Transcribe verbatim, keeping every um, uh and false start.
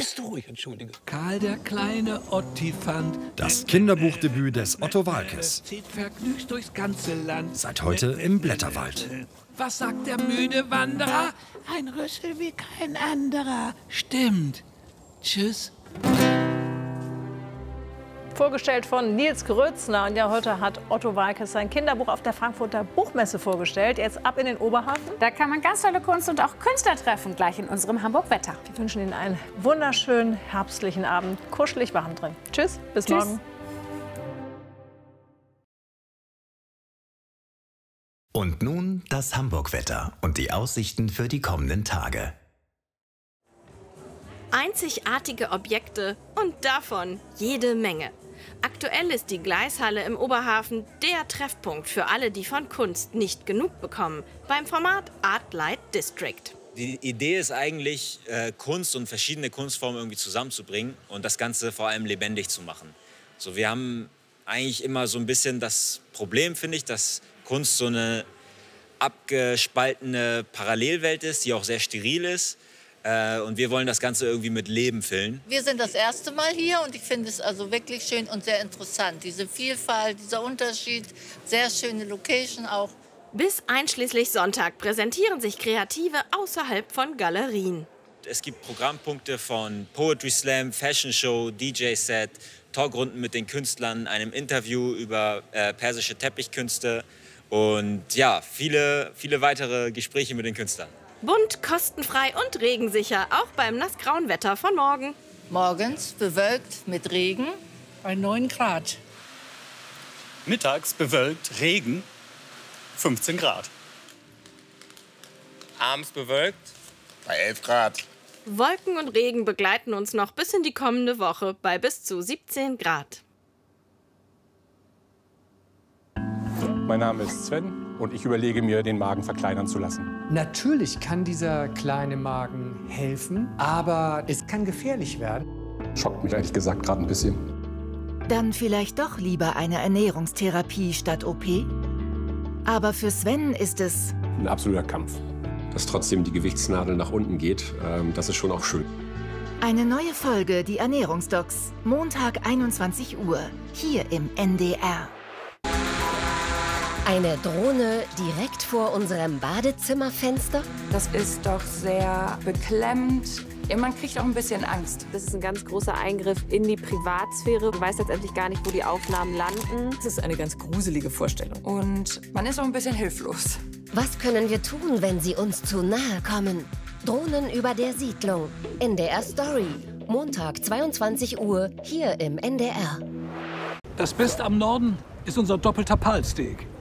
Bist du ruhig, entschuldige. Karl der kleine Ottifant. Das Kinderbuchdebüt des Otto Waalkes. Zieht vergnügt durchs ganze Land. Seit heute im Blätterwald. Was sagt der müde Wanderer? Ein Rüssel wie kein anderer. Stimmt. Tschüss. Vorgestellt von Nils Grötzner. Und ja, heute hat Otto Waalkes sein Kinderbuch auf der Frankfurter Buchmesse vorgestellt. Jetzt ab in den Oberhafen. Da kann man ganz tolle Kunst und auch Künstler treffen, gleich in unserem Hamburg-Wetter. Wir wünschen Ihnen einen wunderschönen herbstlichen Abend. Kuschelig warm drin. Tschüss, bis Tschüss. morgen. Und nun das Hamburg-Wetter und die Aussichten für die kommenden Tage. Einzigartige Objekte und davon jede Menge. Aktuell ist die Gleishalle im Oberhafen der Treffpunkt für alle, die von Kunst nicht genug bekommen, beim Format Art Light District. Die Idee ist eigentlich, äh, Kunst und verschiedene Kunstformen irgendwie zusammenzubringen und das Ganze vor allem lebendig zu machen. So, wir haben eigentlich immer so ein bisschen das Problem, finde ich, dass Kunst so eine abgespaltene Parallelwelt ist, die auch sehr steril ist. Äh, und wir wollen das Ganze irgendwie mit Leben füllen. Wir sind das erste Mal hier und ich finde es also wirklich schön und sehr interessant. Diese Vielfalt, dieser Unterschied, sehr schöne Location auch. Bis einschließlich Sonntag präsentieren sich Kreative außerhalb von Galerien. Es gibt Programmpunkte von Poetry Slam, Fashion Show, D J-Set, Talkrunden mit den Künstlern, einem Interview über äh, persische Teppichkünste und ja, viele, viele weitere Gespräche mit den Künstlern. Bunt, kostenfrei und regensicher, auch beim nassgrauen Wetter von morgen. Morgens bewölkt mit Regen. Bei neun Grad. Mittags bewölkt, Regen, fünfzehn Grad. Abends bewölkt, bei elf Grad. Wolken und Regen begleiten uns noch bis in die kommende Woche bei bis zu siebzehn Grad. Mein Name ist Sven und ich überlege mir, den Magen verkleinern zu lassen. Natürlich kann dieser kleine Magen helfen, aber es kann gefährlich werden. Schockt mich ehrlich gesagt gerade ein bisschen. Dann vielleicht doch lieber eine Ernährungstherapie statt O P? Aber für Sven ist es ein absoluter Kampf. Dass trotzdem die Gewichtsnadel nach unten geht, ähm, das ist schon auch schön. eine neue Folge, die Ernährungsdocs. Montag einundzwanzig Uhr, hier im N D R. Eine Drohne direkt vor unserem Badezimmerfenster? Das ist doch sehr beklemmend. Ja, man kriegt auch ein bisschen Angst. Das ist ein ganz großer Eingriff in die Privatsphäre. Man weiß letztendlich gar nicht, wo die Aufnahmen landen. Das ist eine ganz gruselige Vorstellung. Und man ist auch ein bisschen hilflos. Was können wir tun, wenn sie uns zu nahe kommen? Drohnen über der Siedlung. N D R Story. Montag zweiundzwanzig Uhr, hier im N D R. Das Beste am Norden ist unser doppelter Palsteak.